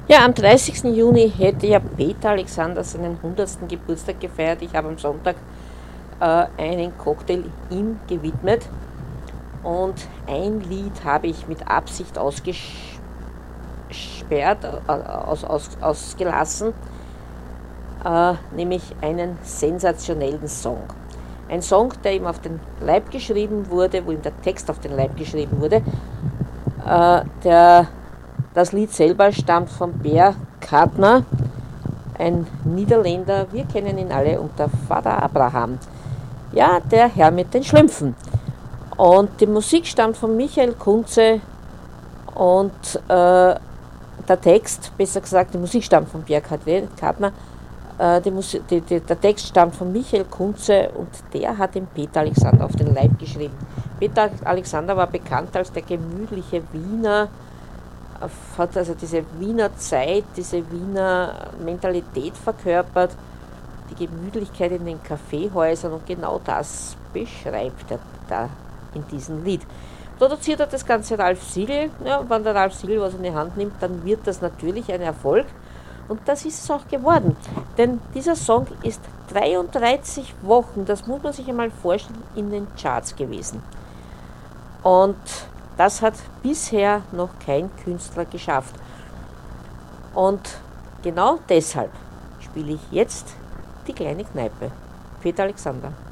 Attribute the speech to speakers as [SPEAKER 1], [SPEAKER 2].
[SPEAKER 1] Ja, am 30. Juni hätte ja Peter Alexander seinen 100. Geburtstag gefeiert. Ich habe am Sonntag einen Cocktail ihm gewidmet und ein Lied habe ich mit Absicht ausgelassen, nämlich einen sensationellen Song. Ein Song, der ihm auf den Leib geschrieben wurde, wo ihm der Text auf den Leib geschrieben wurde. Das Lied selber stammt von Per Kartner, ein Niederländer. Wir kennen ihn alle unter Vater Abraham. Ja, der Herr mit den Schlümpfen. Und die Musik stammt von Michael Kunze und der Text, besser gesagt, die Musik stammt von Pierre Kartner, der Text stammt von Michael Kunze und der hat den Peter Alexander auf den Leib geschrieben. Peter Alexander war bekannt als der gemütliche Wiener, hat also diese Wiener Zeit, diese Wiener Mentalität verkörpert, die Gemütlichkeit in den Kaffeehäusern und genau das beschreibt er da in diesem Lied. Produziert hat das Ganze Ralf Siegel. Ja, wenn der Ralf Siegel was in die Hand nimmt, dann wird das natürlich ein Erfolg. Und das ist es auch geworden. Denn dieser Song ist 33 Wochen, das muss man sich einmal vorstellen, in den Charts gewesen. Und das hat bisher noch kein Künstler geschafft. Und genau deshalb spiele ich jetzt die kleine Kneipe. Peter Alexander.